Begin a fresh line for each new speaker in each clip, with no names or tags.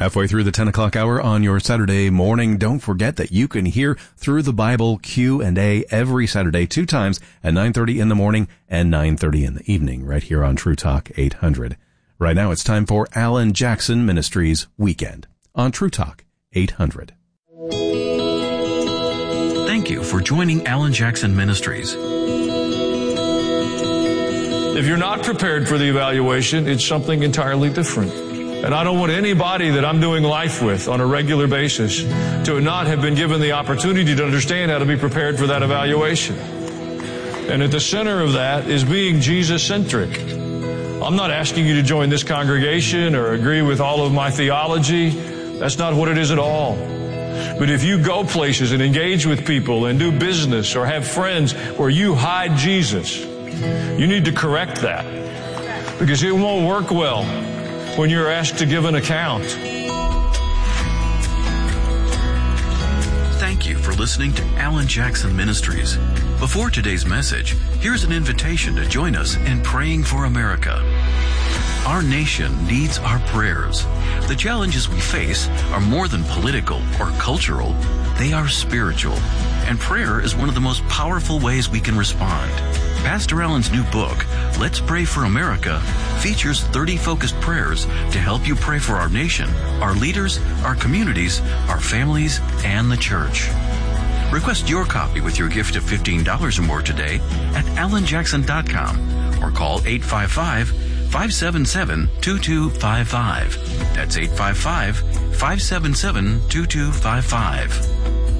Halfway through the 10 o'clock hour on your Saturday morning, don't forget that you can hear Through the Bible Q&A every Saturday, 2 times at 9:30 in the morning and 9:30 in the evening, right here on True Talk 800. Right now it's time for Alan Jackson Ministries Weekend on True Talk 800.
Thank you for joining Alan Jackson Ministries.
If you're not prepared for the evaluation, it's something entirely different. And I don't want anybody that I'm doing life with on a regular basis to not have been given the opportunity to understand how to be prepared for that evaluation. And at the center of that is being Jesus-centric. I'm not asking you to join this congregation or agree with all of my theology. That's not what it is at all. But if you go places and engage with people and do business or have friends where you hide Jesus, you need to correct that, because it won't work well when you're asked to give an account.
Thank you for listening to Alan Jackson Ministries. Before today's message, here's an invitation to join us in praying for America. Our nation needs our prayers. The challenges we face are more than political or cultural. They are spiritual. And prayer is one of the most powerful ways we can respond. Pastor Alan's new book, Let's Pray for America, features 30 focused prayers to help you pray for our nation, our leaders, our communities, our families, and the church. Request your copy with your gift of $15 or more today at alanjackson.com or call 855-577-2255. That's 855-577-2255.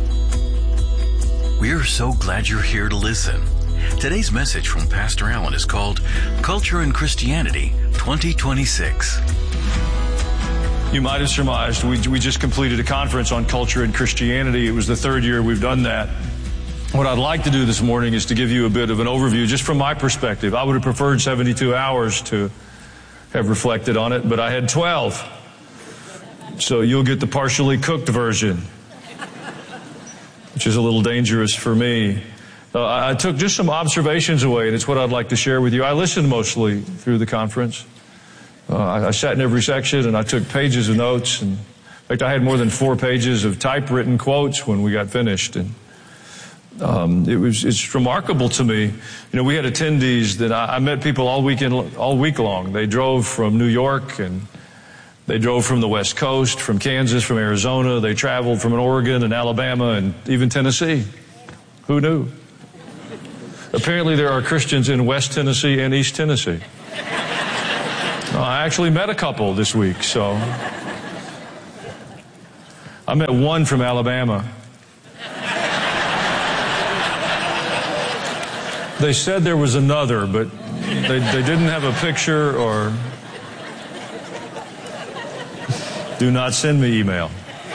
We're so glad you're here to listen. Today's message from Pastor Alan is called Culture and Christianity 2026.
You might have surmised we just completed a conference on culture and Christianity. It was the 3rd year we've done that. What I'd like to do this morning is to give you a bit of an overview just from my perspective. I would have preferred 72 hours to have reflected on it, but I had 12. So you'll get the partially cooked version, which is a little dangerous for me. I took just some observations away, and it's what I'd like to share with you. I listened mostly through the conference. I sat in every section, and I took pages of notes. And in fact, I had more than 4 pages of typewritten quotes when we got finished. And it's remarkable to me. You know, we had attendees that I met people all week long. They drove from New York, and they drove from the West Coast, from Kansas, from Arizona. They traveled from Oregon and Alabama and even Tennessee. Who knew? Apparently there are Christians in West Tennessee and East Tennessee. I actually met a couple this week, so. I met one from Alabama. They said there was another, but they didn't have a picture or. Do not send me email.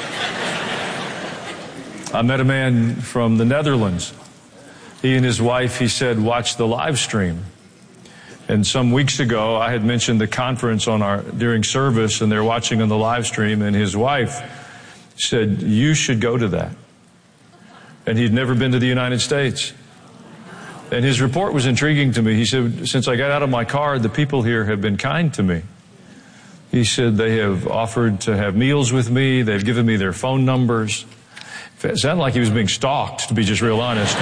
I met a man from the Netherlands. He and his wife, he said, watch the live stream. And some weeks ago, I had mentioned the conference during service, and they're watching on the live stream, and his wife said, you should go to that. And he'd never been to the United States. And his report was intriguing to me. He said, since I got out of my car, the people here have been kind to me. He said they have offered to have meals with me. They've given me their phone numbers. It sounded like he was being stalked, to be just real honest.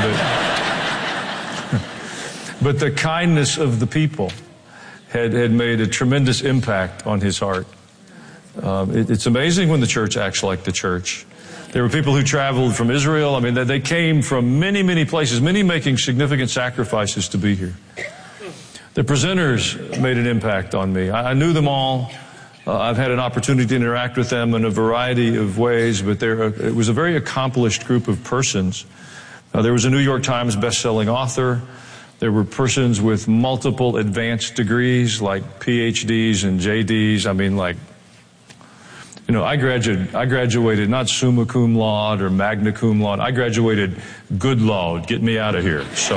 But the kindness of the people had made a tremendous impact on his heart. It's amazing when the church acts like the church. There were people who traveled from Israel. I mean, they came from many, many places, many making significant sacrifices to be here. The presenters made an impact on me. I knew them all. I've had an opportunity to interact with them in a variety of ways, but it was a very accomplished group of persons. There was a New York Times best-selling author. There were persons with multiple advanced degrees, like PhDs and JDs. I mean, like, you know, I graduated not summa cum laude or magna cum laude. I graduated good laude. Get me out of here. So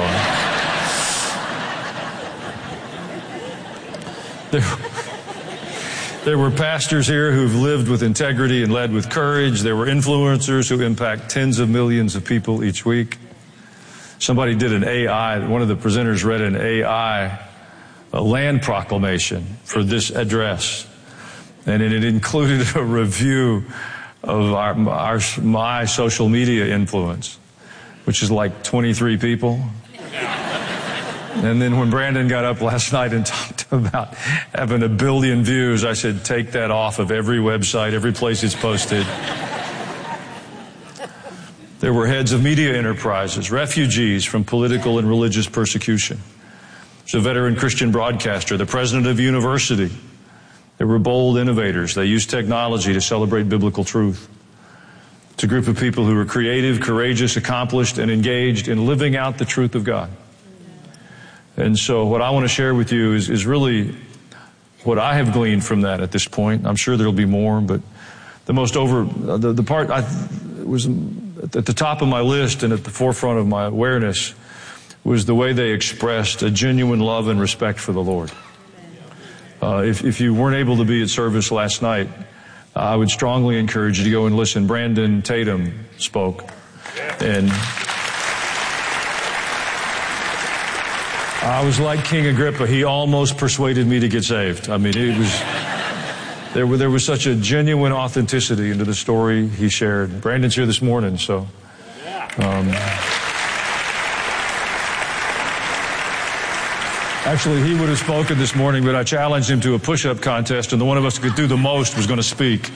there were pastors here who've lived with integrity and led with courage. There were influencers who impact tens of millions of people each week. Somebody did an AI, one of the presenters read an AI land proclamation for this address. And it included a review of my social media influence, which is like 23 people. And then when Brandon got up last night and talked about having 1 billion views, I said, take that off of every website, every place it's posted. There were heads of media enterprises, refugees from political and religious persecution. There's a veteran Christian broadcaster, the president of a university. There were bold innovators. They used technology to celebrate biblical truth. It's a group of people who were creative, courageous, accomplished, and engaged in living out the truth of God. And so what I want to share with you is really what I have gleaned from that at this point. I'm sure there'll be more, but the part was at the top of my list and at the forefront of my awareness was the way they expressed a genuine love and respect for the Lord. If you weren't able to be at service last night, I would strongly encourage you to go and listen. Brandon Tatum spoke, and I was like King Agrippa. He almost persuaded me to get saved. I mean, there was such a genuine authenticity into the story he shared. Brandon's here this morning, so. Actually, he would have spoken this morning, but I challenged him to a push-up contest, and the one of us who could do the most was going to speak.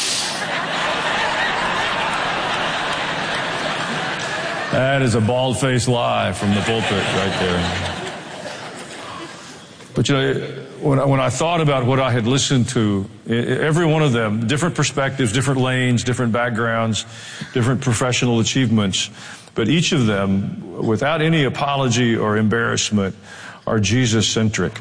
That is a bald-faced lie from the pulpit right there. But you know, when I thought about what I had listened to, every one of them, different perspectives, different lanes, different backgrounds, different professional achievements, but each of them, without any apology or embarrassment, are Jesus-centric.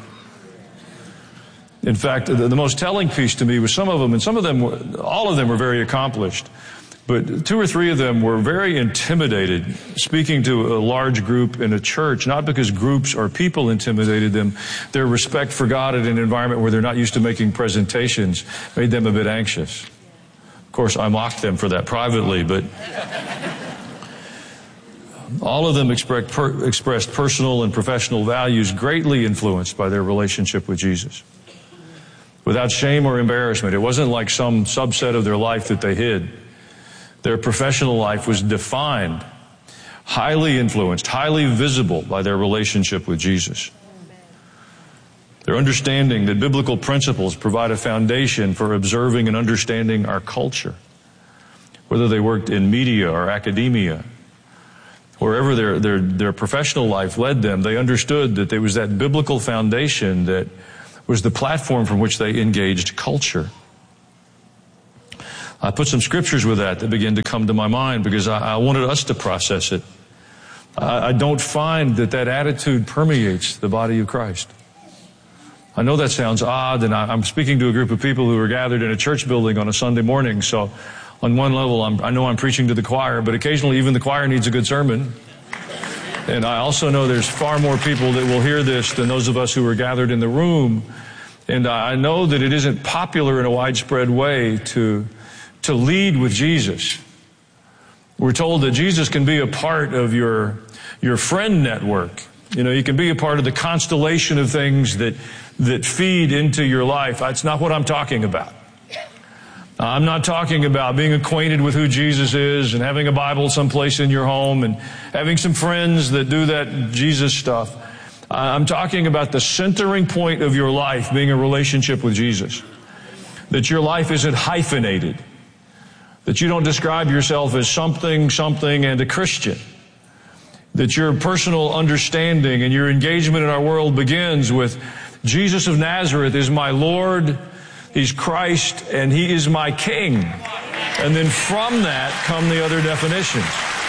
In fact, the most telling piece to me was some of them, all of them were very accomplished. But 2 or 3 of them were very intimidated speaking to a large group in a church, not because groups or people intimidated them. Their respect for God in an environment where they're not used to making presentations made them a bit anxious. Of course, I mocked them for that privately, but all of them expressed personal and professional values greatly influenced by their relationship with Jesus. Without shame or embarrassment. It wasn't like some subset of their life that they hid. Their professional life was defined, highly influenced, highly visible by their relationship with Jesus. Their understanding that biblical principles provide a foundation for observing and understanding our culture. Whether they worked in media or academia, wherever their professional life led them, they understood that there was that biblical foundation that was the platform from which they engaged culture. I put some scriptures with that began to come to my mind because I wanted us to process it. I don't find that attitude permeates the body of Christ. I know that sounds odd, and I'm speaking to a group of people who are gathered in a church building on a Sunday morning, so on one level I know I'm preaching to the choir, but occasionally even the choir needs a good sermon. And I also know there's far more people that will hear this than those of us who are gathered in the room. And I know that it isn't popular in a widespread way to lead with Jesus. We're told that Jesus can be a part of your friend network. You know, you can be a part of the constellation of things that feed into your life. That's not what I'm talking about. I'm not talking about being acquainted with who Jesus is and having a Bible someplace in your home and having some friends that do that Jesus stuff. I'm talking about the centering point of your life being a relationship with Jesus. That your life isn't hyphenated. That you don't describe yourself as something, and a Christian. That your personal understanding and your engagement in our world begins with Jesus of Nazareth is my Lord, He's Christ, and He is my King. And then from that come the other definitions.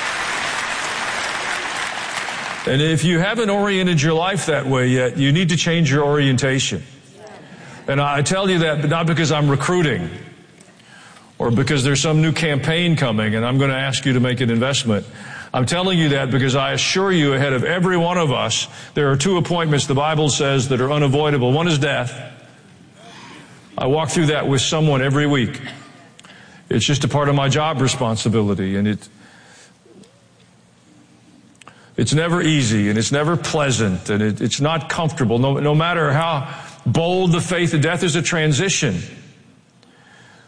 And if you haven't oriented your life that way yet, you need to change your orientation. And I tell you that not because I'm recruiting or because there's some new campaign coming and I'm going to ask you to make an investment. I'm telling you that because I assure you ahead of every one of us, there are 2 appointments the Bible says that are unavoidable. One is death. I walk through that with someone every week. It's just a part of my job responsibility, and it's never easy, and it's never pleasant, and it's not comfortable. No matter how bold the faith of death is a transition.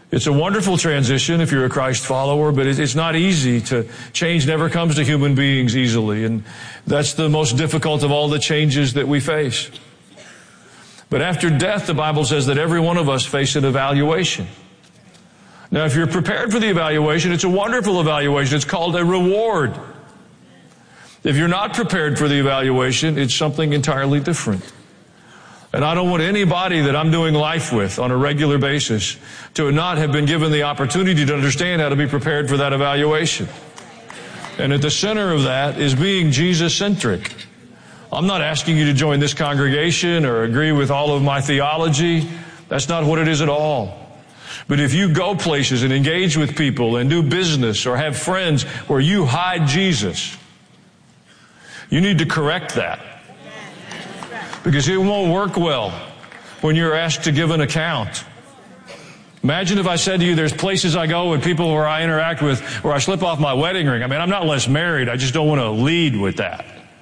It's a wonderful transition if you're a Christ follower, but it's not easy to change. Never comes to human beings easily, and that's the most difficult of all the changes that we face. But after death, the Bible says that every one of us face an evaluation. Now, if you're prepared for the evaluation, it's a wonderful evaluation. It's called a reward. If you're not prepared for the evaluation, it's something entirely different. And I don't want anybody that I'm doing life with on a regular basis to not have been given the opportunity to understand how to be prepared for that evaluation. And at the center of that is being Jesus-centric. I'm not asking you to join this congregation or agree with all of my theology. That's not what it is at all. But if you go places and engage with people and do business or have friends where you hide Jesus, you need to correct that. Because it won't work well when you're asked to give an account. Imagine if I said to you, there's places I go and people where I interact with where I slip off my wedding ring. I mean, I'm not less married. I just don't want to lead with that.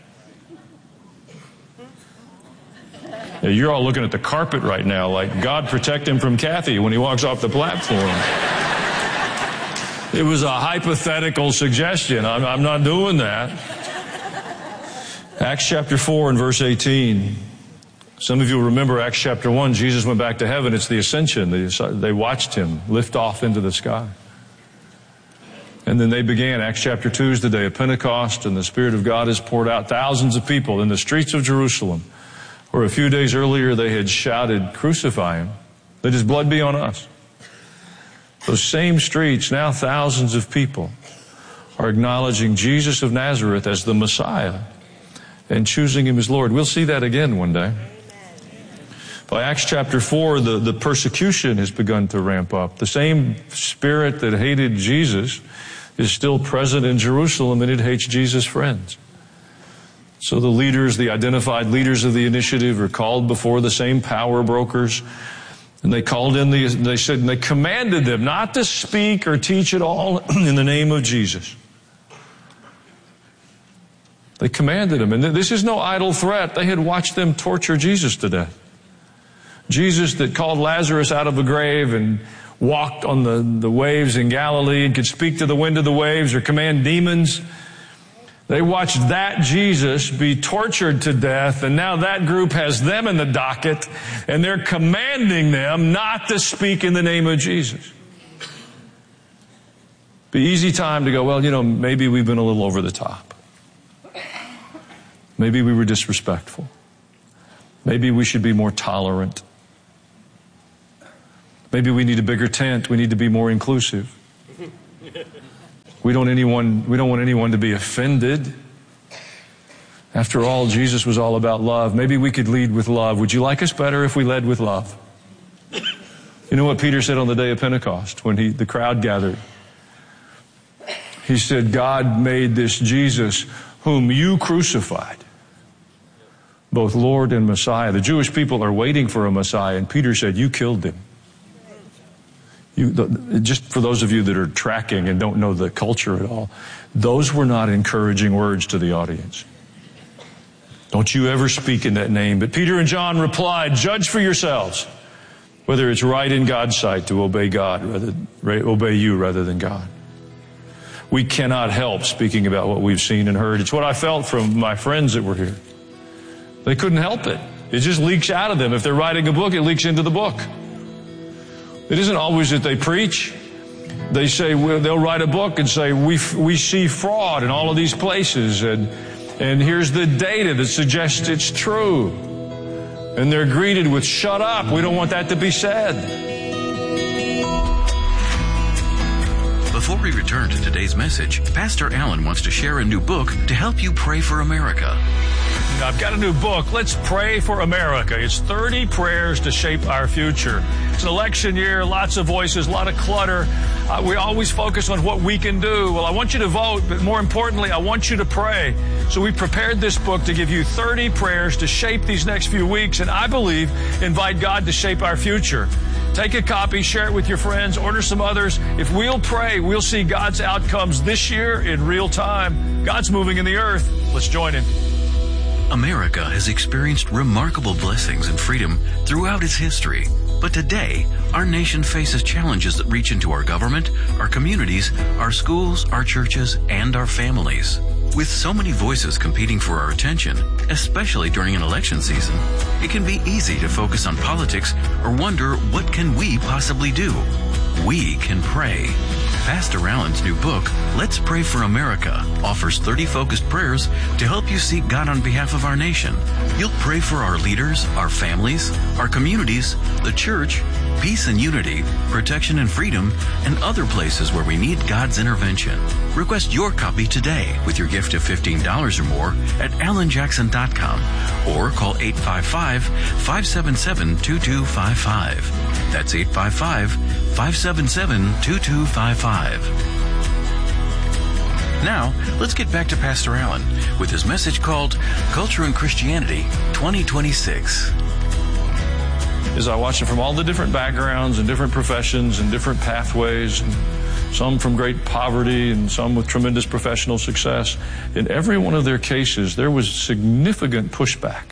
Yeah, you're all looking at the carpet right now like, God protect him from Kathy when he walks off the platform. It was a hypothetical suggestion. I'm not doing that. Acts chapter 4 and verse 18. Some of you will remember Acts chapter 1, Jesus went back to heaven. It's the ascension. They watched him lift off into the sky. And then they began. Acts chapter 2 is the day of Pentecost, and the Spirit of God is poured out. Thousands of people in the streets of Jerusalem, where a few days earlier they had shouted, "Crucify him. Let his blood be on us." Those same streets, now thousands of people are acknowledging Jesus of Nazareth as the Messiah and choosing him as Lord. We'll see that again one day. By Acts chapter 4, the persecution has begun to ramp up. The same spirit that hated Jesus is still present in Jerusalem, and it hates Jesus' friends. So the leaders, the identified leaders of the initiative, are called before the same power brokers. And they called in they commanded them not to speak or teach at all in the name of Jesus. They commanded them. And this is no idle threat. They had watched them torture Jesus to death. Jesus that called Lazarus out of the grave and walked on the waves in Galilee and could speak to the wind of the waves or command demons. They watched that Jesus be tortured to death, and now that group has them in the docket, and they're commanding them not to speak in the name of Jesus. Be easy time to go, well, maybe we've been a little over the top. Maybe we were disrespectful. Maybe we should be more tolerant. Maybe we need a bigger tent. We need to be more inclusive. We don't want anyone to be offended. After all, Jesus was all about love. Maybe we could lead with love. Would you like us better if we led with love? You know what Peter said on the day of Pentecost when the crowd gathered? He said, God made this Jesus whom you crucified, both Lord and Messiah. The Jewish people are waiting for a Messiah, and Peter said, you killed him. Just for those of you that are tracking and don't know the culture at all, those were not encouraging words to the audience. Don't you ever speak in that name. But Peter and John replied, judge for yourselves whether it's right in God's sight to obey obey you rather than God. We cannot help speaking about what we've seen and heard. It's what I felt from my friends that were here. They couldn't help it. It just leaks out of them. If they're writing a book, it leaks into the book. It isn't always that they preach. They say, they'll write a book and say, we see fraud in all of these places, and here's the data that suggests it's true. And they're greeted with, shut up, we don't want that to be said.
Before we return to today's message, Pastor Allen wants to share a new book to help you pray for America.
I've got a new book, Let's Pray for America. It's 30 prayers to shape our future. It's an election year, lots of voices, a lot of clutter. We always focus on what we can do. Well, I want you to vote, but more importantly, I want you to pray. So we prepared this book to give you 30 prayers to shape these next few weeks, and I believe invite God to shape our future. Take a copy, share it with your friends, order some others. If we'll pray, we'll see God's outcomes this year in real time. God's moving in the earth. Let's join Him.
America has experienced remarkable blessings and freedom throughout its history. But today, our nation faces challenges that reach into our government, our communities, our schools, our churches, and our families. With so many voices competing for our attention, especially during an election season, it can be easy to focus on politics or wonder, what can we possibly do? We can pray. Pastor Allen's new book, Let's Pray for America, offers 30 focused prayers to help you seek God on behalf of our nation. You'll pray for our leaders, our families, our communities, the church, peace and unity, protection and freedom, and other places where we need God's intervention. Request your copy today with your gift of $15 or more at AlanJackson.com or call 855-577-2255. That's 855-577-2255. Now, let's get back to Pastor Allen with his message called Culture and Christianity 2026.
As I watch them from all the different backgrounds and different professions and different pathways, and some from great poverty and some with tremendous professional success, in every one of their cases, there was significant pushback.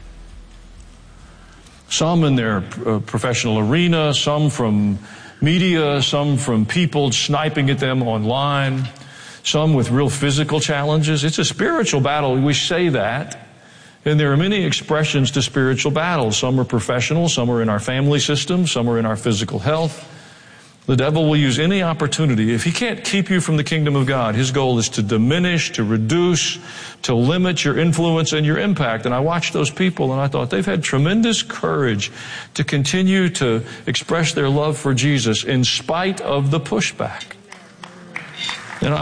Some in their professional arena, some from media, some from people sniping at them online, some with real physical challenges. It's a spiritual battle. We say that. And there are many expressions to spiritual battles. Some are professional, some are in our family system, some are in our physical health. The devil will use any opportunity. If he can't keep you from the kingdom of God, his goal is to diminish, to reduce, to limit your influence and your impact. And I watched those people and I thought they've had tremendous courage to continue to express their love for Jesus in spite of the pushback. And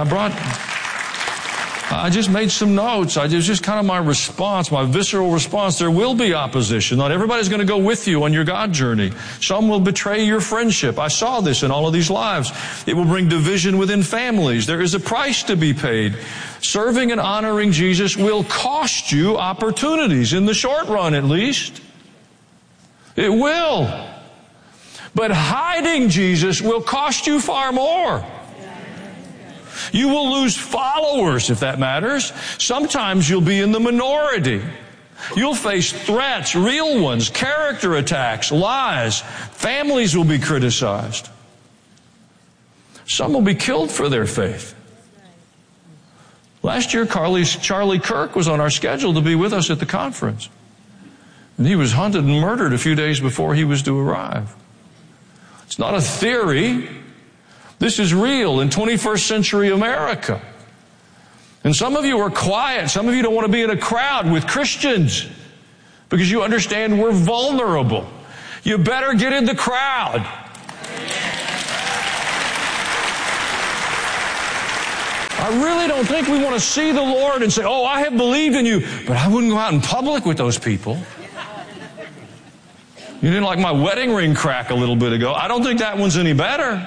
I just made some notes. It was just kind of my response, my visceral response. There will be opposition. Not everybody's going to go with you on your God journey. Some will betray your friendship. I saw this in all of these lives. It will bring division within families. There is a price to be paid. Serving and honoring Jesus will cost you opportunities, in the short run at least. It will. But hiding Jesus will cost you far more. You will lose followers, if that matters. Sometimes you'll be in the minority. You'll face threats, real ones, character attacks, lies. Families will be criticized. Some will be killed for their faith. Last year, Charlie Kirk was on our schedule to be with us at the conference. And he was hunted and murdered a few days before he was to arrive. It's not a theory. This is real in 21st century America. And some of you are quiet. Some of you don't want to be in a crowd with Christians because you understand we're vulnerable. You better get in the crowd. I really don't think we want to see the Lord and say, oh, I have believed in you, but I wouldn't go out in public with those people. You didn't like my wedding ring crack a little bit ago. I don't think that one's any better.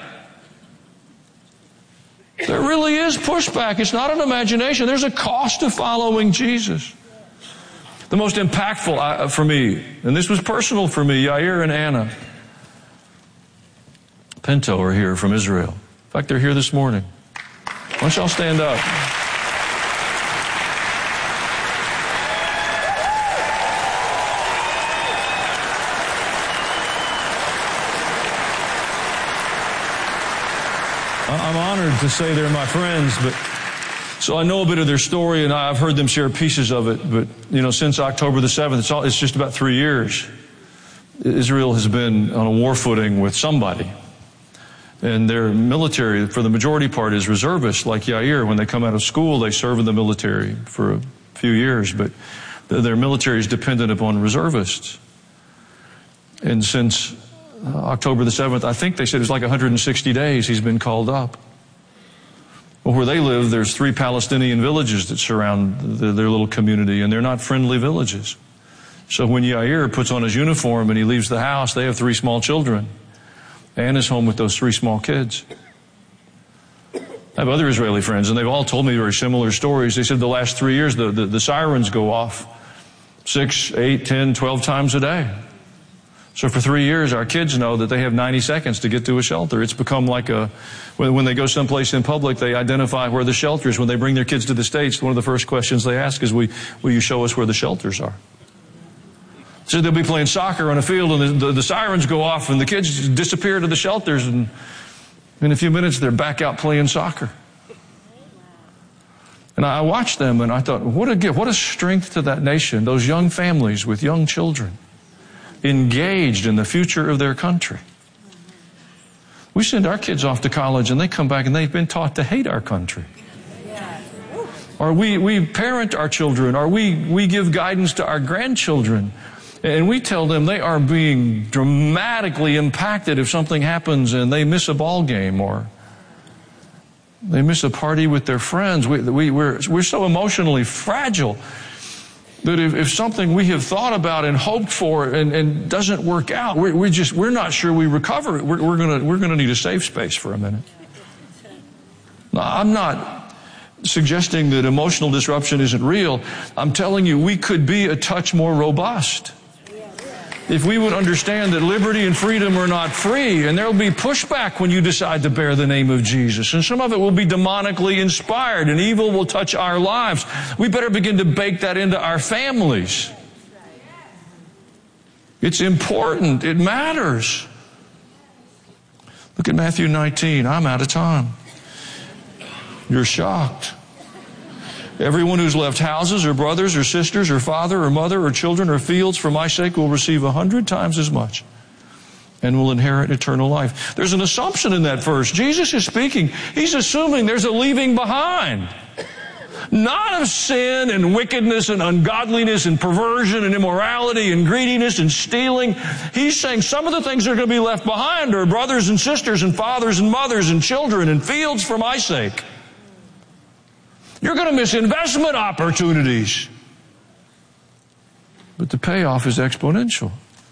There really is pushback. It's not an imagination. There's a cost to following Jesus. The most impactful for me, and this was personal for me, Yair and Anna Pinto are here from Israel. In fact, they're here this morning. Why don't y'all stand up? I'm honored to say they're my friends, but so I know a bit of their story and I've heard them share pieces of it. But, since October the 7th, it's just about 3 years. Israel has been on a war footing with somebody. And their military, for the majority part, is reservists like Yair. When they come out of school, they serve in the military for a few years, but their military is dependent upon reservists. And since October the 7th, I think they said it was like 160 days he's been called up. Well, where they live, there's 3 Palestinian villages that surround their little community, and they're not friendly villages. So when Yair puts on his uniform and he leaves the house, they have 3 small children. Anna's home with those 3 small kids. I have other Israeli friends, and they've all told me very similar stories. They said the last 3 years, the sirens go off 6, 8, 10, 12 times a day. So for 3 years, our kids know that they have 90 seconds to get to a shelter. It's become like when they go someplace in public, they identify where the shelter is. When they bring their kids to the States, one of the first questions they ask is, will you show us where the shelters are? It's So they'll be playing soccer on a field, and the sirens go off, and the kids disappear to the shelters, and in a few minutes they're back out playing soccer. And I watched them, and I thought, what a gift, what a strength to that nation, those young families with young children engaged in the future of their country. We send our kids off to college, and they come back, and they've been taught to hate our country. Or we parent our children, or we give guidance to our grandchildren, and we tell them they are being dramatically impacted if something happens and they miss a ball game or they miss a party with their friends. We're so emotionally fragile that if something we have thought about and hoped for and doesn't work out, we're not sure we recover it. We're gonna need a safe space for a minute. Now, I'm not suggesting that emotional disruption isn't real. I'm telling you, we could be a touch more robust if we would understand that liberty and freedom are not free, and there will be pushback when you decide to bear the name of Jesus. And some of it will be demonically inspired, and evil will touch our lives. We better begin to bake that into our families. It's important. It matters. Look at Matthew 19. I'm out of time. You're shocked. Everyone who's left houses or brothers or sisters or father or mother or children or fields for my sake will receive 100 times as much and will inherit eternal life. There's an assumption in that verse. Jesus is speaking. He's assuming there's a leaving behind. Not of sin and wickedness and ungodliness and perversion and immorality and greediness and stealing. He's saying some of the things that are going to be left behind are brothers and sisters and fathers and mothers and children and fields for my sake. You're going to miss investment opportunities. But the payoff is exponential.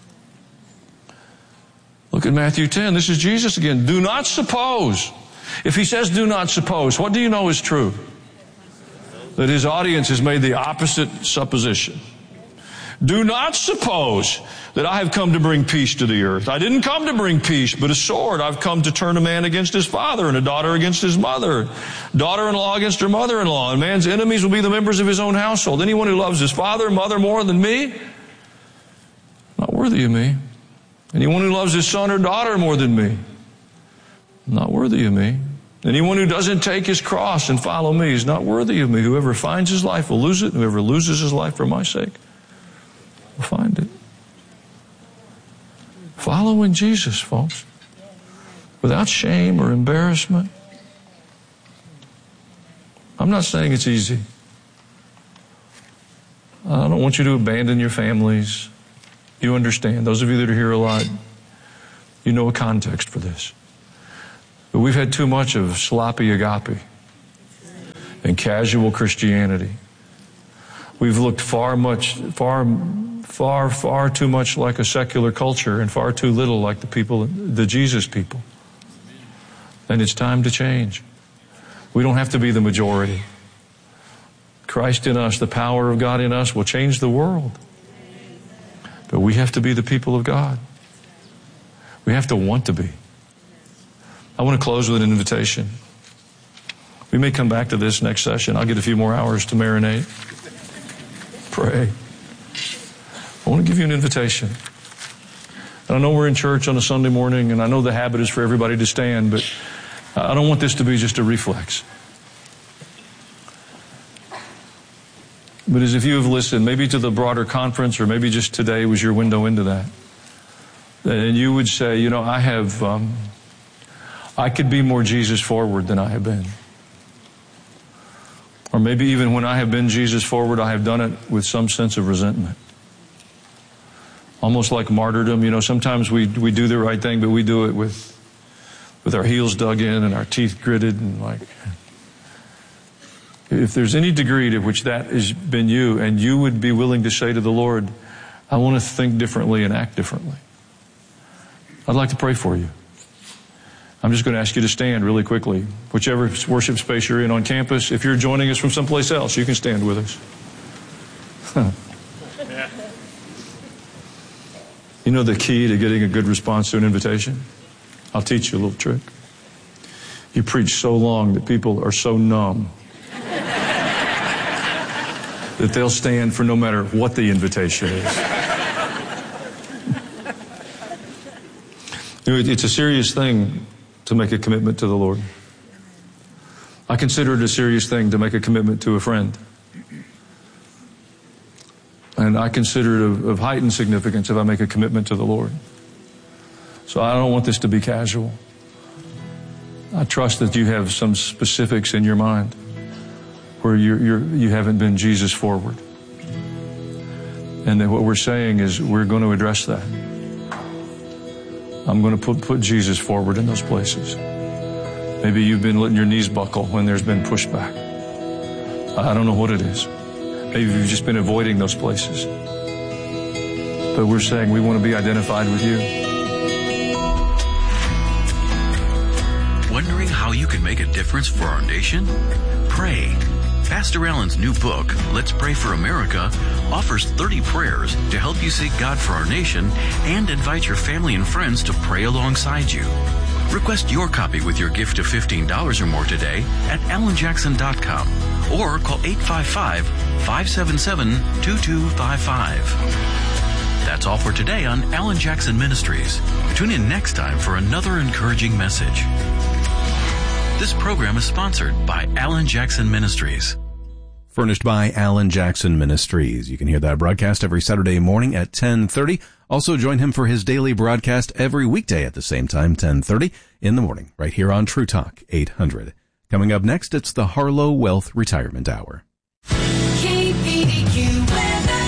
Look at Matthew 10. This is Jesus again. Do not suppose. If he says do not suppose, what do you know is true? That his audience has made the opposite supposition. Do not suppose that I have come to bring peace to the earth. I didn't come to bring peace, but a sword. I've come to turn a man against his father and a daughter against his mother, daughter-in-law against her mother-in-law. And man's enemies will be the members of his own household. Anyone who loves his father and mother more than me, not worthy of me. Anyone who loves his son or daughter more than me, not worthy of me. Anyone who doesn't take his cross and follow me is not worthy of me. Whoever finds his life will lose it. Whoever loses his life for my sake will find it. Following Jesus, folks, without shame or embarrassment. I'm not saying it's easy. I don't want you to abandon your families. You understand. Those of you that are here a lot, you know a context for this. But we've had too much of sloppy agape and casual Christianity. We've looked far too much like a secular culture and far too little like the Jesus people. And it's time to change. We don't have to be the majority. Christ in us, the power of God in us will change the world. But we have to be the people of God. We have to want to be. I want to close with an invitation. We may come back to this next session. I'll get a few more hours to marinate. Pray. I want to give you an invitation. And I know we're in church on a Sunday morning, and I know the habit is for everybody to stand, but I don't want this to be just a reflex. But as if you have listened, maybe to the broader conference, or maybe just today was your window into that, and you would say, you know, I could be more Jesus forward than I have been. Or maybe even when I have been Jesus forward, I have done it with some sense of resentment. Almost like martyrdom. You know, sometimes we do the right thing, but we do it with our heels dug in and our teeth gritted. And like, if there's any degree to which that has been you, and you would be willing to say to the Lord, I want to think differently and act differently, I'd like to pray for you. I'm just going to ask you to stand really quickly. Whichever worship space you're in on campus, if you're joining us from someplace else, you can stand with us. You know the key to getting a good response to an invitation? I'll teach you a little trick. You preach so long that people are so numb that they'll stand for no matter what the invitation is. It's a serious thing to make a commitment to the Lord. I consider it a serious thing to make a commitment to a friend. And I consider it of heightened significance if I make a commitment to the Lord. So I don't want this to be casual. I trust that you have some specifics in your mind where you haven't been Jesus forward. And that what we're saying is we're going to address that. I'm going to put Jesus forward in those places. Maybe you've been letting your knees buckle when there's been pushback. I don't know what it is. Maybe you've just been avoiding those places. But we're saying we want to be identified with you.
Wondering how you can make a difference for our nation? Pray. Pastor Allen's new book, Let's Pray for America, offers 30 prayers to help you seek God for our nation and invite your family and friends to pray alongside you. Request your copy with your gift of $15 or more today at AlanJackson.com or call 855-577-2255. That's all for today on Alan Jackson Ministries. Tune in next time for another encouraging message. This program is sponsored by Alan Jackson Ministries.
Furnished by Alan Jackson Ministries. You can hear that broadcast every Saturday morning at 10:30. Also join him for his daily broadcast every weekday at the same time, 10:30 in the morning, right here on True Talk 800. Coming up next, it's the Harlow Wealth Retirement Hour.
KPDQ weather.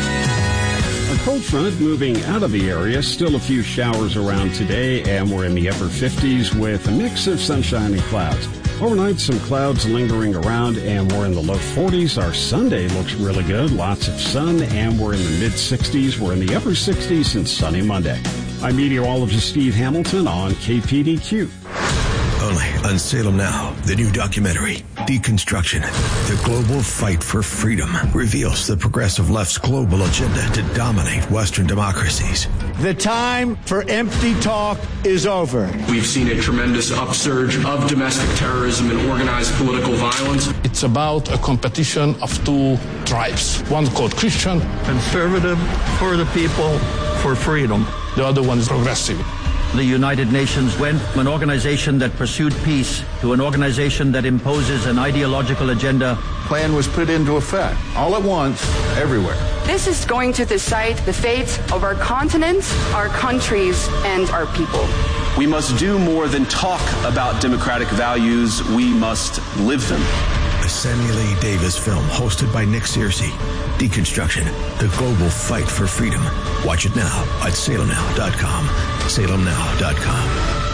A cold front moving out of the area. Still a few showers around today, and we're in the upper 50s with a mix of sunshine and clouds. Overnight, some clouds lingering around, and we're in the low 40s. Our Sunday looks really good. Lots of sun, and we're in the mid-60s. We're in the upper 60s and sunny Monday. I'm meteorologist Steve Hamilton on KPDQ.
Only on Salem Now, the new documentary, Deconstruction, the global fight for freedom, reveals the progressive left's global agenda to dominate Western democracies.
The time for empty talk is over.
We've seen a tremendous upsurge of domestic terrorism and organized political violence.
It's about a competition of two tribes. One called Christian.
Conservative, for the people, for freedom.
The other one is progressive.
The United Nations went from an organization that pursued peace to an organization that imposes an ideological agenda.
Plan was put into effect, all at once, everywhere.
This is going to decide the fate of our continent, our countries, and our people.
We must do more than talk about democratic values. We must live them.
A Samuel A. Davis film hosted by Nick Searcy. Deconstruction, the global fight for freedom. Watch it now at salemnow.com. salemnow.com.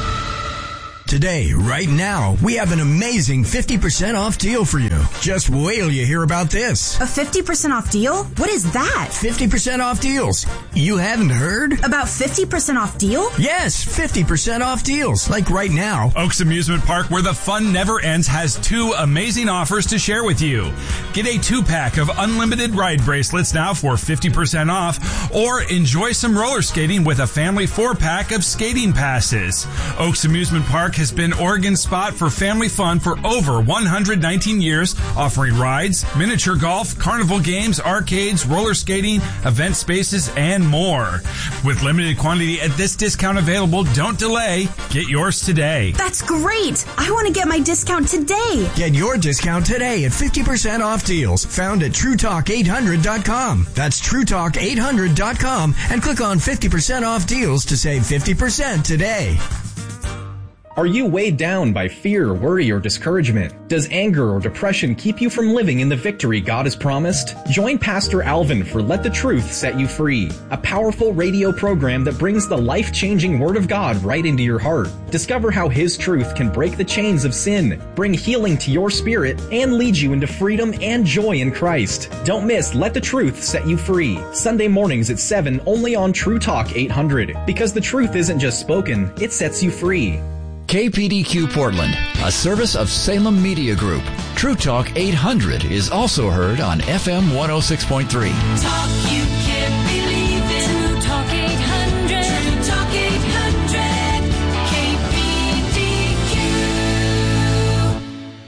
Today, right now, we have an amazing 50% off deal for you. Just wait till you hear about this.
A 50% off deal? What is that?
50% off deals. You haven't heard?
About 50% off deal?
Yes, 50% off deals. Like right now.
Oaks Amusement Park, where the fun never ends, has two amazing offers to share with you. Get a 2-pack of unlimited ride bracelets now for 50% off, or enjoy some roller skating with a family 4-pack of skating passes. Oaks Amusement Park has been Oregon's spot for family fun for over 119 years, offering rides, miniature golf, carnival games, arcades, roller skating, event spaces, and more. With limited quantity at this discount available, don't delay. Get yours today.
That's great. I want to get my discount today.
Get your discount today at 50% off deals found at TrueTalk800.com. That's TrueTalk800.com and click on 50% off deals to save 50% today.
Are you weighed down by fear, worry, or discouragement? Does anger or depression keep you from living in the victory God has promised? Join Pastor Alvin for Let the Truth Set You Free, a powerful radio program that brings the life-changing Word of God right into your heart. Discover how His truth can break the chains of sin, bring healing to your spirit, and lead you into freedom and joy in Christ. Don't miss Let the Truth Set You Free, Sunday mornings at 7 only on True Talk 800. Because the truth isn't just spoken, it sets you free.
KPDQ Portland, a service of Salem Media Group. True Talk 800 is also heard on FM 106.3.
Talk you can't believe it. True Talk 800. True Talk 800. KPDQ.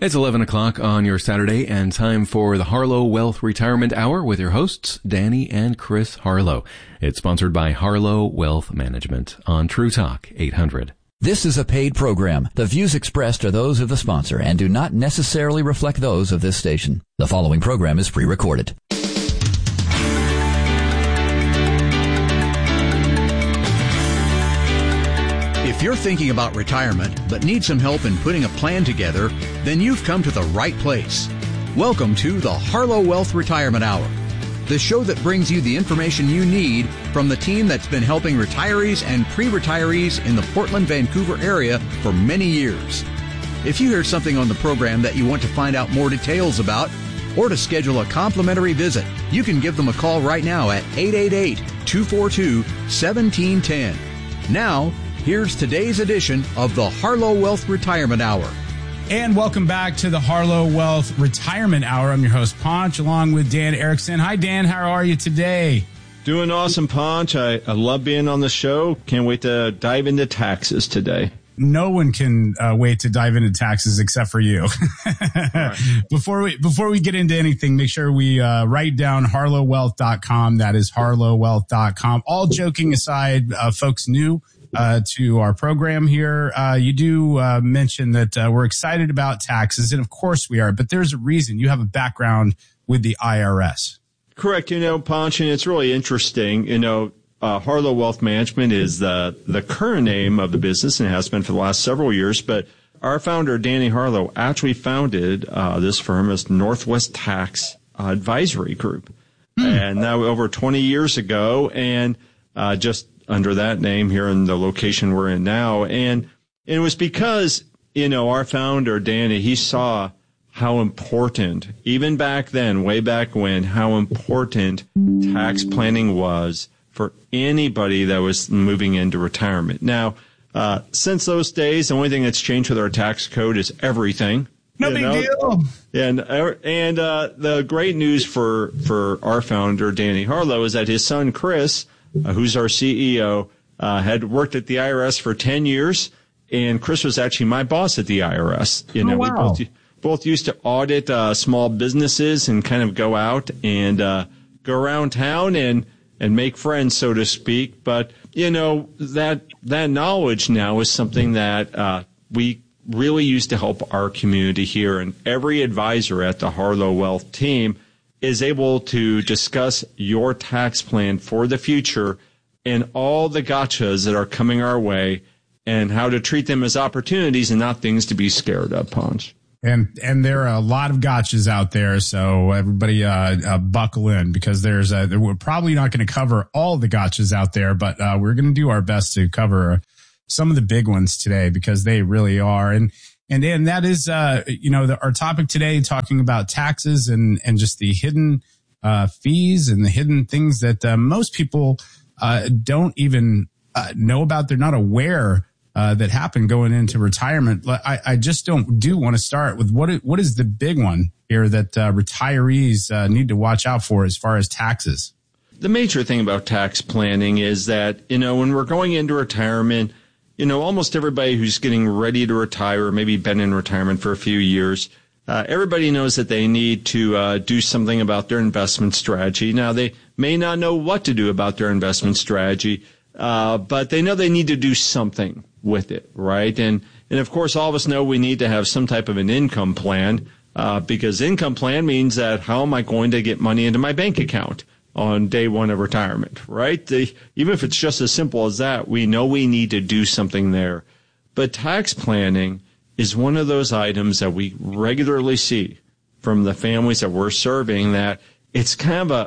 It's 11 o'clock on your Saturday and time for the Harlow Wealth Retirement Hour with your hosts, Danny and Chris Harlow. It's sponsored by Harlow Wealth Management on True Talk 800.
This is a paid program. The views expressed are those of the sponsor and do not necessarily reflect those of this station. The following program is pre-recorded.
If you're thinking about retirement but need some help in putting a plan together, then you've come to the right place. Welcome to the Harlow Wealth Retirement Hour, the show that brings you the information you need from the team that's been helping retirees and pre-retirees in the Portland-Vancouver area for many years. If you hear something on the program that you want to find out more details about or to schedule a complimentary visit, you can give them a call right now at 888-242-1710. Now, here's today's edition of the Harlow Wealth Retirement Hour.
And welcome back to the Harlow Wealth Retirement Hour. I'm your host, Ponch, along with Dan Erickson. Hi, Dan. How are you today?
Doing awesome, Ponch. I love being on the show. Can't wait to dive into taxes today.
No one can wait to dive into taxes except for you. Right. Before we get into anything, make sure we write down harlowwealth.com. That is harlowwealth.com. All joking aside, folks new to our program here, you do mention that we're excited about taxes, and of course we are, but there's a reason. You have a background with the IRS.
Correct. Ponch, and it's really interesting. Harlow Wealth Management is the current name of the business and has been for the last several years, but our founder, Danny Harlow, actually founded this firm as Northwest Tax Advisory Group. And that was over 20 years ago, and just under that name here in the location we're in now. And it was because, our founder, Danny, he saw how important, even back then, way back when, how important tax planning was for anybody that was moving into retirement. Now, since those days, the only thing that's changed with our tax code is everything.
No big deal.
And the great news for our founder, Danny Harlow, is that his son, Chris, who's our CEO, had worked at the IRS for 10 years, and Chris was actually my boss at the IRS.
Wow.
We both used to audit small businesses and kind of go out and go around town and make friends, so to speak. But, that knowledge now is something that we really use to help our community here. And every advisor at the Harlow Wealth team is able to discuss your tax plan for the future and all the gotchas that are coming our way and how to treat them as opportunities and not things to be scared of, Ponch.
And there are a lot of gotchas out there, so everybody buckle in, because we're probably not going to cover all the gotchas out there, but we're going to do our best to cover some of the big ones today, because they really are. And that is our topic today, talking about taxes and just the hidden fees and the hidden things that most people don't even know about. They're not aware that happen going into retirement. I just do want to start with what is the big one here that retirees need to watch out for as far as taxes?
The major thing about tax planning is that, when we're going into retirement, almost everybody who's getting ready to retire, or maybe been in retirement for a few years, everybody knows that they need to do something about their investment strategy. Now, they may not know what to do about their investment strategy, but they know they need to do something with it, right? And of course, all of us know we need to have some type of an income plan, because income plan means that how am I going to get money into my bank account on day one of retirement, right? Even if it's just as simple as that, we know we need to do something there. But tax planning is one of those items that we regularly see from the families that we're serving, that it's kind of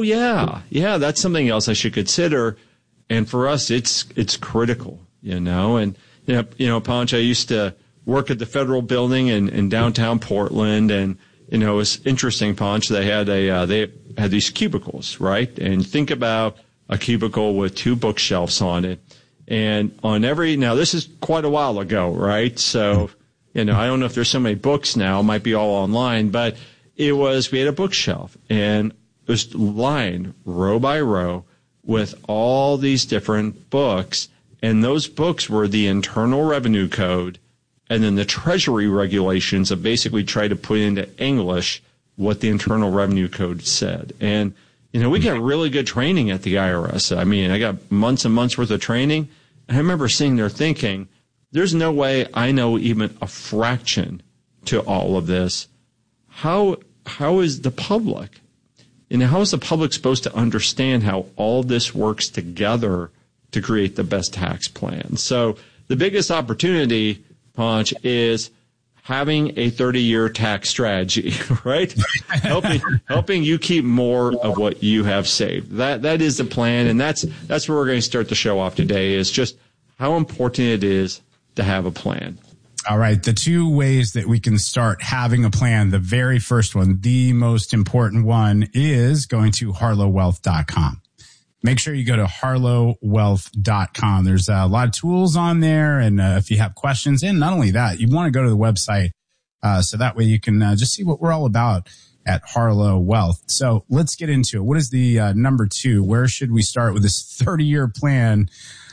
that's something else I should consider. And for us, it's critical, and, Ponch, I used to work at the Federal Building in downtown Portland, and, it was interesting, Ponch, they had these cubicles, right? And think about a cubicle with two bookshelves on it. And now this is quite a while ago, right? So, I don't know if there's so many books now, it might be all online, but we had a bookshelf, and it was lined row by row with all these different books, and those books were the Internal Revenue Code and then the Treasury regulations have basically tried to put into English what the Internal Revenue Code said. And, we got really good training at the IRS. I mean, I got months and months worth of training. And I remember sitting there thinking, there's no way I know even a fraction to all of this. How is the public? How is the public supposed to understand how all this works together to create the best tax plan? So the biggest opportunity, Ponch, is having a 30-year tax strategy, right? helping you keep more of what you have saved. That is the plan, and that's where we're going to start the show off today, is just how important it is to have a plan.
All right. The two ways that we can start having a plan. The very first one, the most important one, is going to harlowwealth.com. Make sure you go to harlowwealth.com. There's a lot of tools on there. And if you have questions, and not only that, you want to go to the website so that way you can just see what we're all about at Harlow Wealth. So let's get into it. What is the number two? Where should we start with this 30-year plan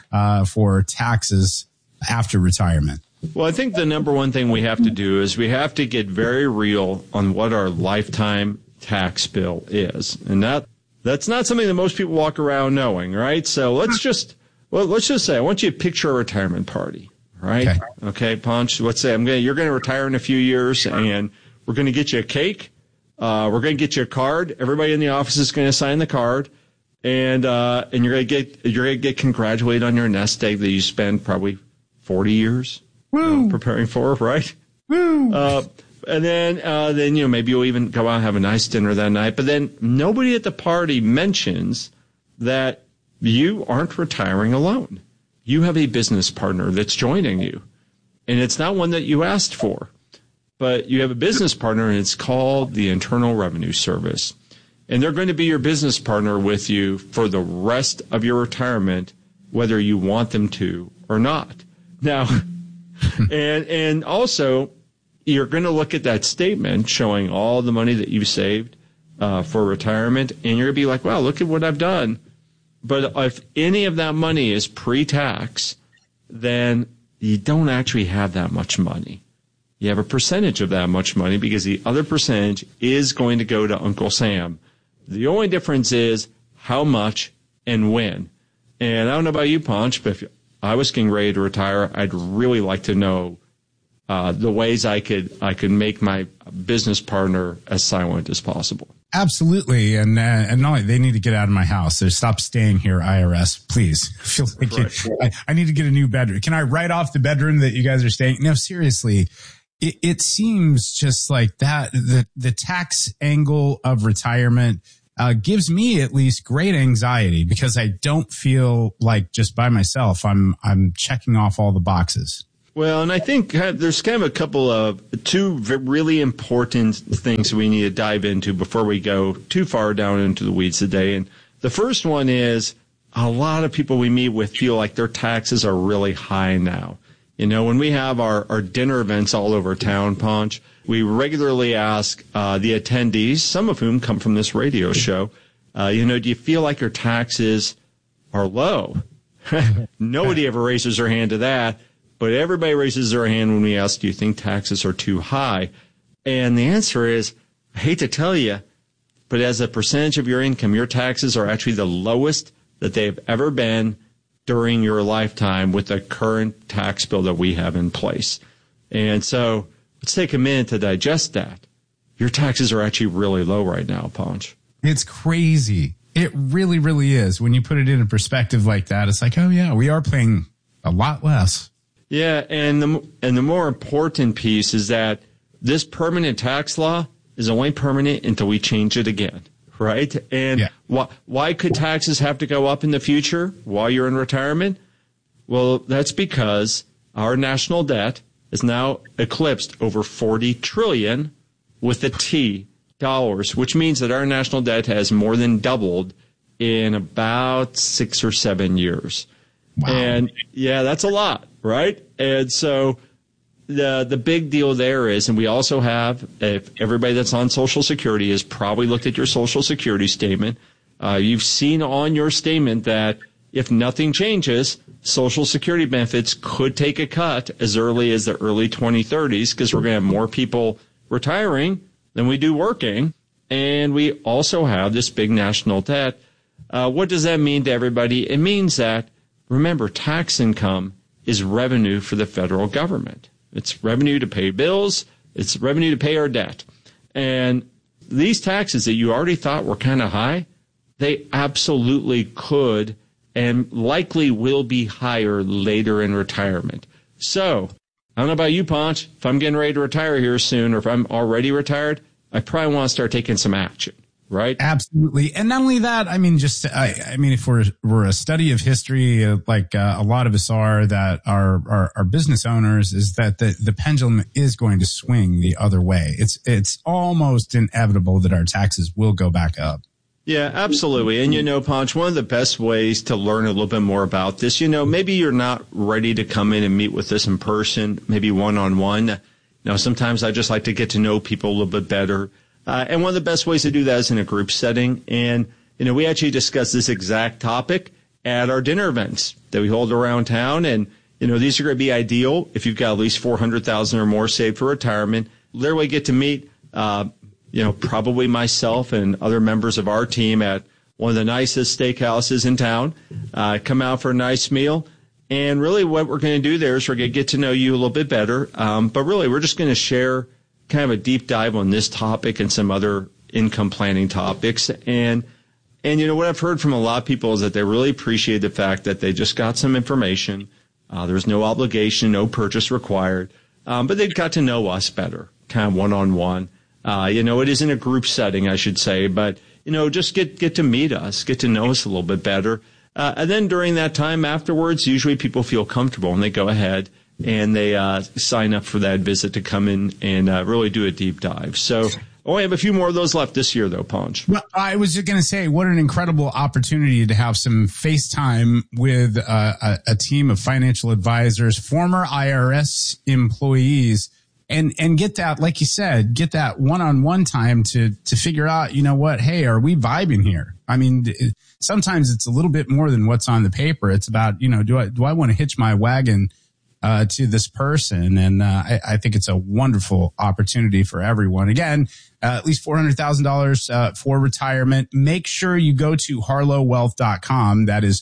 for taxes after retirement?
Well, I think the number one thing we have to do is we have to get very real on what our lifetime tax bill is. And that's not something that most people walk around knowing, right? So let's just say I want you to picture a retirement party, right? Okay, Ponch, let's say you're going to retire in a few years, and we're going to get you a cake. We're going to get you a card. Everybody in the office is going to sign the card, and you're going to get congratulated on your nest egg that you spent probably 40 years preparing for, right?
Woo!
And then maybe you'll even go out and have a nice dinner that night. But then nobody at the party mentions that you aren't retiring alone. You have a business partner that's joining you. And it's not one that you asked for. But you have a business partner, and it's called the Internal Revenue Service. And they're going to be your business partner with you for the rest of your retirement, whether you want them to or not. Now, and also, you're going to look at that statement showing all the money that you've saved for retirement, and you're going to be like, wow, look at what I've done. But if any of that money is pre-tax, then you don't actually have that much money. You have a percentage of that much money because the other percentage is going to go to Uncle Sam. The only difference is how much and when. And I don't know about you, Ponch, but if I was getting ready to retire, I'd really like to know the ways I could make my business partner as silent as possible.
Absolutely. And not only, they need to get out of my house. So stop staying here, IRS, please. I feel like I need to get a new bedroom. Can I write off the bedroom that you guys are staying? No, seriously. It seems just like that. The tax angle of retirement gives me at least great anxiety because I don't feel like just by myself I'm checking off all the boxes.
Well, and I think there's kind of a couple of two really important things we need to dive into before we go too far down into the weeds today. And the first one is a lot of people we meet with feel like their taxes are really high now. When we have our dinner events all over town, Ponch, we regularly ask the attendees, some of whom come from this radio show, do you feel like your taxes are low? Nobody ever raises their hand to that. But everybody raises their hand when we ask, do you think taxes are too high? And the answer is, I hate to tell you, but as a percentage of your income, your taxes are actually the lowest that they've ever been during your lifetime with the current tax bill that we have in place. And so let's take a minute to digest that. Your taxes are actually really low right now, Ponch.
It's crazy. It really, really is. When you put it in a perspective like that, it's like, oh, yeah, we are paying a lot less.
Yeah, and the more important piece is that this permanent tax law is only permanent until we change it again, right? And why could taxes have to go up in the future while you're in retirement? Well, that's because our national debt is now eclipsed over 40 trillion with a T dollars, which means that our national debt has more than doubled in about 6 or 7 years. Wow. And yeah, that's a lot. Right. And so the big deal there is, and we also have, if everybody that's on Social Security has probably looked at your Social Security statement, you've seen on your statement that, if nothing changes, Social Security benefits could take a cut as early as the early 2030s because we're going to have more people retiring than we do working. And we also have this big national debt. What does that mean to everybody? It means that, remember, tax income is revenue for the federal government. It's revenue to pay bills. It's revenue to pay our debt. And these taxes that you already thought were kind of high, they absolutely could and likely will be higher later in retirement. So, I don't know about you, Ponch. If I'm getting ready to retire here soon, or if I'm already retired, I probably want to start taking some action, right?
Absolutely. And not only that, I mean, if we're a study of history, like a lot of us are that are business owners, is that the pendulum is going to swing the other way. It's almost inevitable that our taxes will go back up.
Yeah, absolutely. And, Ponch, one of the best ways to learn a little bit more about this, maybe you're not ready to come in and meet with us in person, maybe one-on-one. Sometimes I just like to get to know people a little bit better. And one of the best ways to do that is in a group setting. And, we actually discuss this exact topic at our dinner events that we hold around town. And, these are going to be ideal if you've got at least $400,000 or more saved for retirement. Literally get to meet, probably myself and other members of our team at one of the nicest steakhouses in town, come out for a nice meal. And really what we're going to do there is we're going to get to know you a little bit better. But really we're just going to share kind of a deep dive on this topic and some other income planning topics. And what I've heard from a lot of people is that they really appreciate the fact that they just got some information. There's no obligation, no purchase required. But they've got to know us better, kind of one-on-one. It is in a group setting, I should say, but, just get to meet us, get to know us a little bit better. And then during that time afterwards, usually people feel comfortable and they go ahead and they sign up for that visit to come in and really do a deep dive. So only have a few more of those left this year, though, Ponch.
Well, I was just going to say, what an incredible opportunity to have some FaceTime with a team of financial advisors, former IRS employees, and get that, like you said, get that one-on-one time to figure out, hey, are we vibing here? I mean, sometimes it's a little bit more than what's on the paper. It's about, do I want to hitch my wagon to this person? And I think it's a wonderful opportunity for everyone. Again, at least $400,000 for retirement. Make sure you go to harlowwealth.com. That is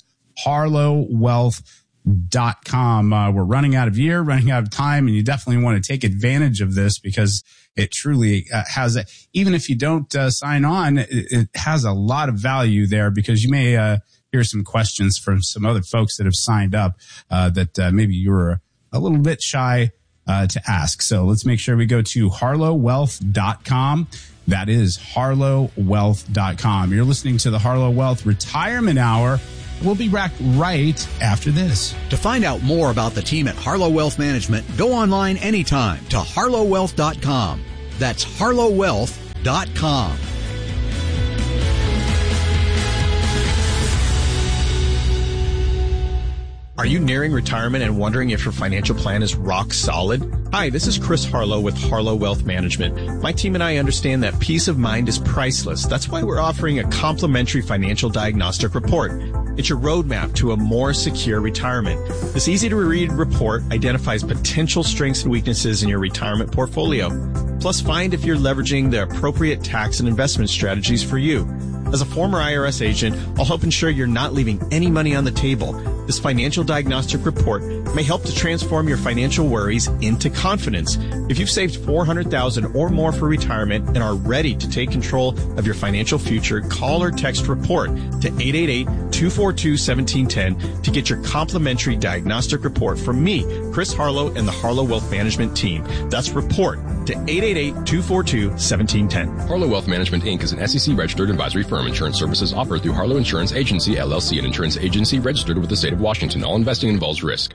harlowwealth.com. We're running out of time, and you definitely want to take advantage of this because it truly has even if you don't sign on, it has a lot of value there because you may hear some questions from some other folks that have signed up that maybe you were a little bit shy to ask. So let's make sure we go to harlowwealth.com. That is harlowwealth.com. You're listening to the Harlow Wealth Retirement Hour. We'll be back right after this.
To find out more about the team at Harlow Wealth Management, go online anytime to harlowwealth.com. That's harlowwealth.com.
Are you nearing retirement and wondering if your financial plan is rock solid? Hi, this is Chris Harlow with Harlow Wealth Management. My team and I understand that peace of mind is priceless. That's why we're offering a complimentary financial diagnostic report. It's your roadmap to a more secure retirement. This easy-to-read report identifies potential strengths and weaknesses in your retirement portfolio. Plus, find if you're leveraging the appropriate tax and investment strategies for you. As a former IRS agent, I'll help ensure you're not leaving any money on the table. This financial diagnostic report may help to transform your financial worries into confidence. If you've saved $400,000 or more for retirement and are ready to take control of your financial future, call or text REPORT to 888-242-1710 to get your complimentary diagnostic report from me, Chris Harlow, and the Harlow Wealth Management team. That's REPORT to 888-242-1710.
Harlow Wealth Management, Inc. is an SEC-registered advisory firm. Insurance services offered through Harlow Insurance Agency, LLC, an insurance agency registered with the state of Washington. All investing involves risk.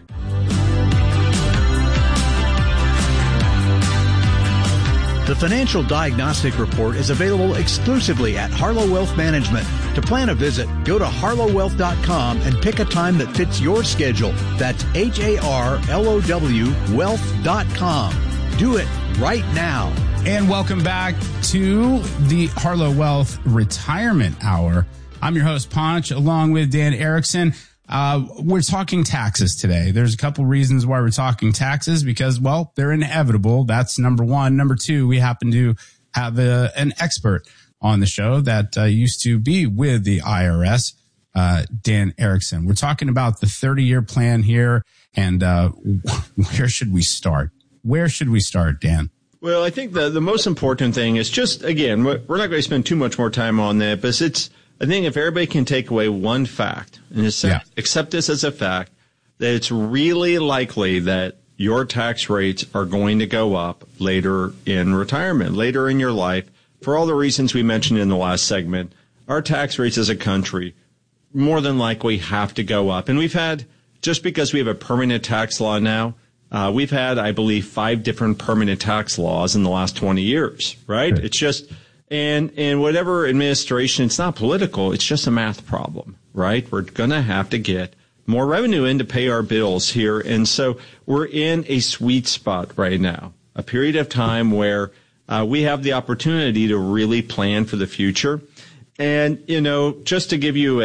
The Financial Diagnostic Report is available exclusively at Harlow Wealth Management. To plan a visit, go to harlowwealth.com and pick a time that fits your schedule. That's HARLOW wealth.com. Do it right now.
And welcome back to the Harlow Wealth Retirement Hour. I'm your host, Ponch, along with Dan Erickson. We're talking taxes today. There's a couple reasons why we're talking taxes because, well, they're inevitable. That's number one. Number two, we happen to have an expert on the show that used to be with the IRS, Dan Erickson. We're talking about the 30-year plan here, and where should we start? Where should we start, Dan?
Well, I think the most important thing is just, again, we're not going to spend too much more time on that, but I think if everybody can take away one fact and accept this as a fact, that it's really likely that your tax rates are going to go up later in retirement, later in your life, for all the reasons we mentioned in the last segment. Our tax rates as a country more than likely have to go up. And we've had, just because we have a permanent tax law now, we've had, I believe, 5 different permanent tax laws in the last 20 years, right? It's just, and whatever administration, it's not political, it's just a math problem, right? We're going to have to get more revenue in to pay our bills here. And so we're in a sweet spot right now, a period of time where we have the opportunity to really plan for the future. And, just to give you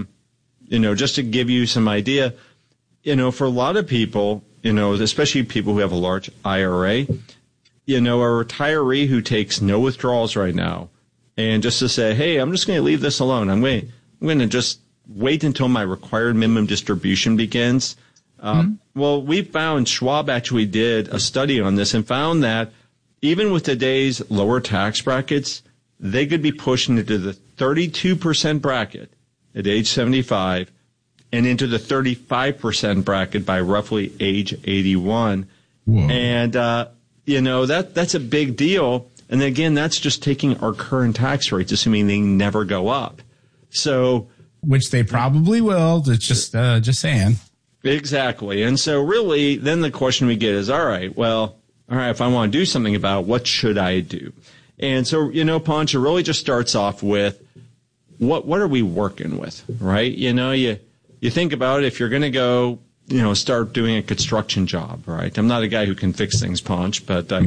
some idea, for a lot of people, especially people who have a large IRA, a retiree who takes no withdrawals right now, and just to say, hey, I'm just going to leave this alone. I'm going to just wait until my required minimum distribution begins. Well, we found, Schwab actually did a study on this and found that even with today's lower tax brackets, they could be pushed into the 32% bracket at age 75 and into the 35% bracket by roughly age 81. Whoa. And, that's a big deal. And again, that's just taking our current tax rates, assuming they never go up. So,
which they probably will. It's just saying.
Exactly. And so really, then the question we get is, all right, if I want to do something about it, what should I do? And so, Poncho, really just starts off with what are we working with, right? You think about it, if you're going to go, start doing a construction job, right? I'm not a guy who can fix things, Ponch, but, like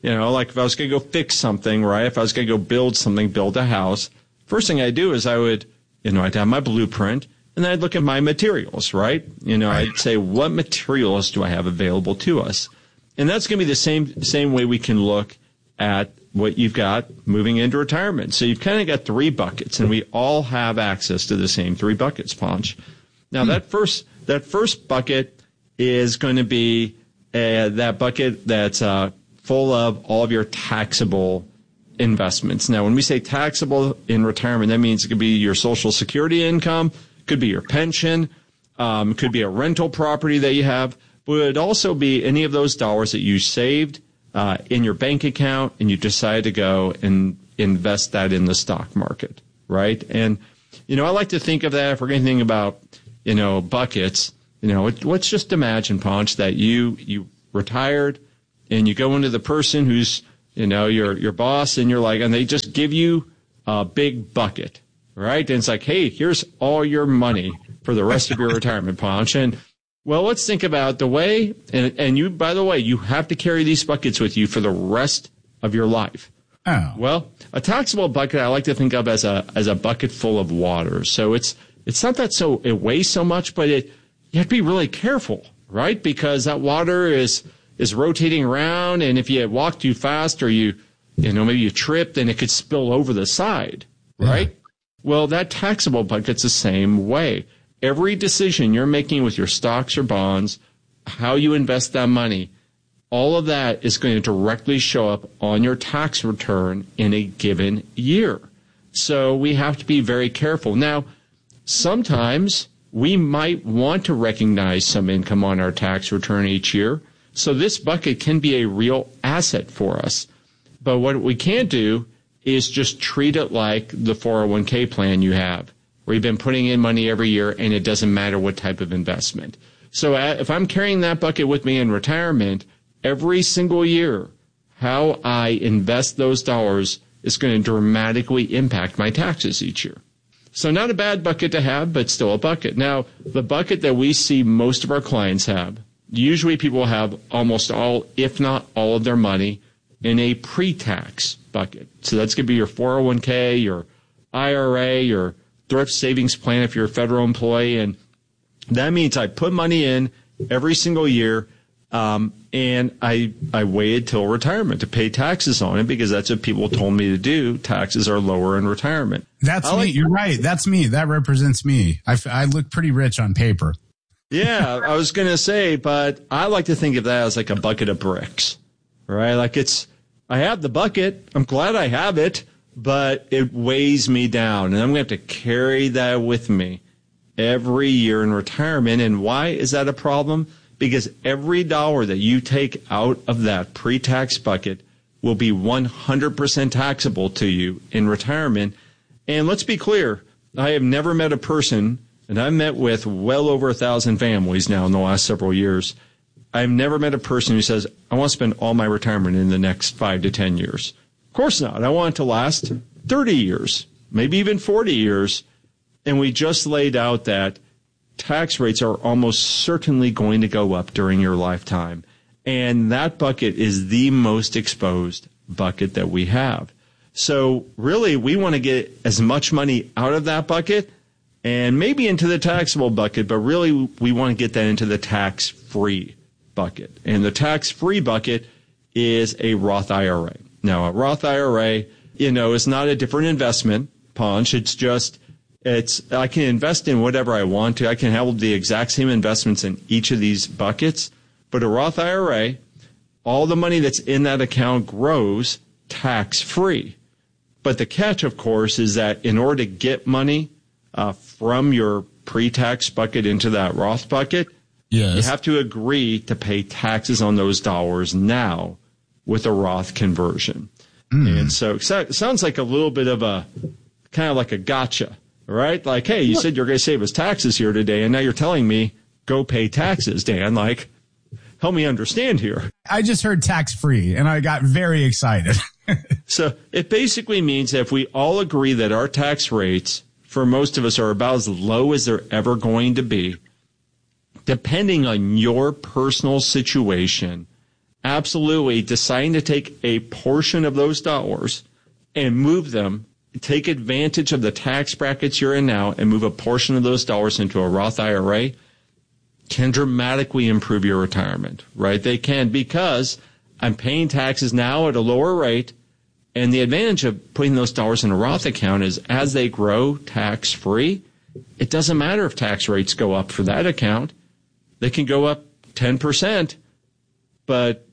if I was going to go fix something, right? If I was going to go build something, build a house, first thing I'd do is I'd have my blueprint and then I'd look at my materials, right? I'd say, what materials do I have available to us? And that's going to be the same way we can look at what you've got moving into retirement. So you've kind of got 3 buckets, and we all have access to the same 3 buckets, Ponch. Now, that first bucket is going to be that bucket that's full of all of your taxable investments. Now, when we say taxable in retirement, that means it could be your Social Security income, could be your pension, could be a rental property that you have, but it would also be any of those dollars that you saved in your bank account and you decide to go and invest that in the stock market, right? And, I like to think of that if we're going to think about buckets, let's just imagine, Ponch, that you retired and you go into the person who's, your boss, and you're like, and they just give you a big bucket, right? And it's like, hey, here's all your money for the rest of your retirement, Ponch. And well, let's think about the way, and you, by the way, you have to carry these buckets with you for the rest of your life.
Oh.
Well, a taxable bucket I like to think of as a bucket full of water. So it's not that it weighs so much, but you have to be really careful, right? Because that water is rotating around, and if you walk too fast or maybe you trip, then it could spill over the side, right? Yeah. Well, that taxable bucket's the same way. Every decision you're making with your stocks or bonds, how you invest that money, all of that is going to directly show up on your tax return in a given year. So we have to be very careful. Now, sometimes we might want to recognize some income on our tax return each year. So this bucket can be a real asset for us. But what we can't do is just treat it like the 401k plan you have, where you've been putting in money every year and it doesn't matter what type of investment. So if I'm carrying that bucket with me in retirement, every single year, how I invest those dollars is going to dramatically impact my taxes each year. So not a bad bucket to have, but still a bucket. Now, the bucket that we see most of our clients have, usually people have almost all, if not all of their money in a pre-tax bucket. So that's going to be your 401k, your IRA, your thrift savings plan if you're a federal employee. And That means I put money in every single year, and I waited till retirement to pay taxes on it because that's what people told me to do. Taxes are lower in retirement.
That's me. You're right. That's me. That represents me. I look pretty rich on paper.
Yeah, I was going to say, but I like to think of that as like a bucket of bricks, right? Like I have the bucket. I'm glad I have it, but it weighs me down, and I'm going to have to carry that with me every year in retirement. And why is that a problem? Because every dollar that you take out of that pre-tax bucket will be 100% taxable to you in retirement. And let's be clear, I have never met a person, and I've met with well over 1,000 families now in the last several years. I've never met a person who says, I want to spend all my retirement in the next 5 to 10 years. Of course not. I want it to last 30 years, maybe even 40 years. And we just laid out that tax rates are almost certainly going to go up during your lifetime. And that bucket is the most exposed bucket that we have. So really, we want to get as much money out of that bucket and maybe into the taxable bucket, but really we want to get that into the tax-free bucket. And the tax-free bucket is a Roth IRA. Now, a Roth IRA, is not a different investment, Ponch. I can invest in whatever I want to. I can have the exact same investments in each of these buckets. But a Roth IRA, all the money that's in that account grows tax-free. But the catch, of course, is that in order to get money from your pre-tax bucket into that Roth bucket,
yes,
you have to agree to pay taxes on those dollars now with a Roth conversion. And so it sounds like a little bit of a kind of like a gotcha, right? Like, hey, you said you're going to save us taxes here today, and now you're telling me go pay taxes, Dan. Like, help me understand here.
I just heard tax-free, and I got very excited.
So it basically means that if we all agree that our tax rates for most of us are about as low as they're ever going to be, depending on your personal situation, absolutely deciding to take a portion of those dollars and move them, take advantage of the tax brackets you're in now and move a portion of those dollars into a Roth IRA can dramatically improve your retirement, right? They can, because I'm paying taxes now at a lower rate. And the advantage of putting those dollars in a Roth account is as they grow tax-free, it doesn't matter if tax rates go up for that account. They can go up 10%, but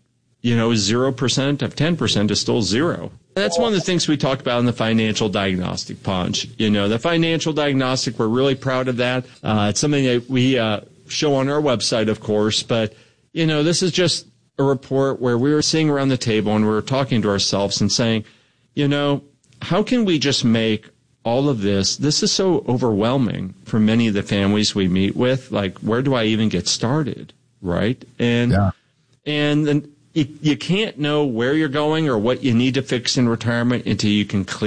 0% of 10% is still zero. That's one of the things we talk about in the financial diagnostic, Ponch. The financial diagnostic, we're really proud of that. It's something that we show on our website, of course. But, this is just a report where we were sitting around the table and we were talking to ourselves and saying, how can we just make all of this? This is so overwhelming for many of the families we meet with. Like, where do I even get started? Right. And then you can't know where you're going or what you need to fix in retirement until you can clear